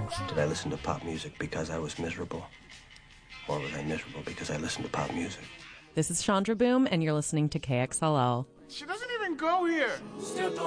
Did I listen to pop music because I was miserable? Or was I miserable because I listened to pop music? This is Chandra Boom, and you're listening to KXLL. She doesn't even go here.